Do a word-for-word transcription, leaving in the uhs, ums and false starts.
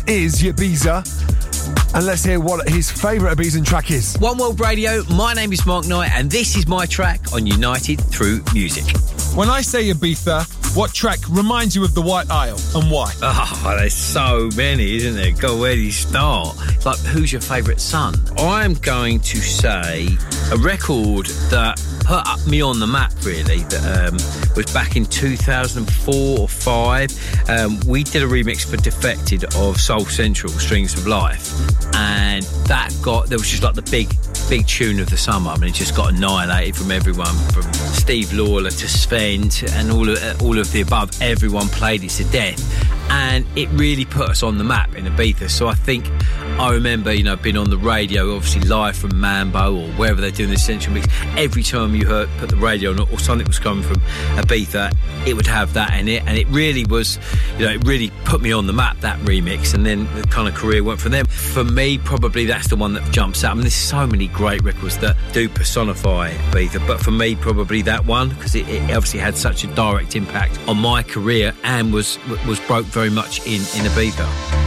is Ibiza. And let's hear what his favourite Ibizan track is. One World Radio, my name is Mark Knight, and this is my track on United Through Music. When I say Ibiza, what track reminds you of the White Isle and why? Oh, there's so many, isn't there? God, where do you start? It's like, who's your favourite son? I'm going to say a record that put me on the map, really, that um, was back in two thousand four or five. Um, we did a remix for Defected of Soul Central, Strings of Life, and that got, there was just like the big, big tune of the summer. I mean, it just got annihilated from everyone, from Steve Lawler to Sven to, and all of, all of the above. Everyone played it to death, and it really put us on the map in Ibiza. So I think I remember, you know, being on the radio, obviously live from Mambo or wherever they're doing the Essential Mix. Every time you heard, put the radio on or something was coming from Ibiza, it would have that in it, and it really was, you know, it really put me on the map, that remix, and then the kind of career went from them. For me, probably that's the one that jumps out. I mean, there's so many great records that do personify Ibiza, but for me, probably that one, because it, it obviously had such a direct impact on my career and was was broke very much in, in Ibiza.